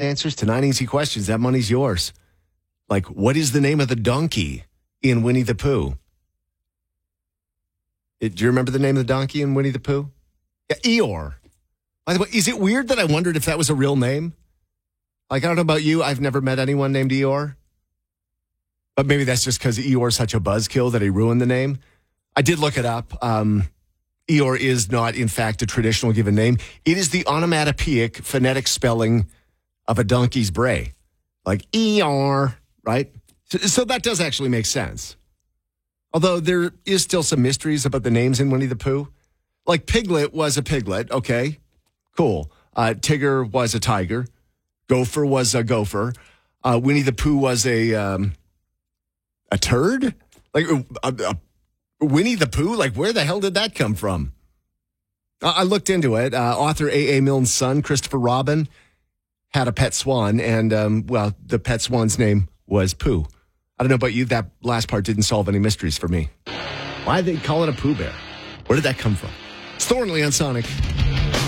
answers to 9 easy questions. That money's yours. Like, what is the name of the donkey in Winnie the Pooh? Do you remember the name of the donkey in Winnie the Pooh? Yeah, Eeyore. By the way, is it weird that I wondered if that was a real name? Like, I don't know about you. I've never met anyone named Eeyore. But maybe that's just because Eeyore's such a buzzkill that he ruined the name. I did look it up. Eeyore is not, in fact, a traditional given name. It is the onomatopoeic phonetic spelling of a donkey's bray. Like Eeyore, right? So that does actually make sense. Although there is still some mysteries about the names in Winnie the Pooh. Like Piglet was a piglet. Okay, cool. Tigger was a tiger. Gopher was a gopher. Winnie the Pooh was a turd? Like Winnie the Pooh? Like, where the hell did that come from? I looked into it. Author A.A. Milne's son, Christopher Robin, had a pet swan, and, the pet swan's name was Pooh. I don't know about you, that last part didn't solve any mysteries for me. Why did they call it a Pooh Bear? Where did that come from? It's Thornley on Sonic.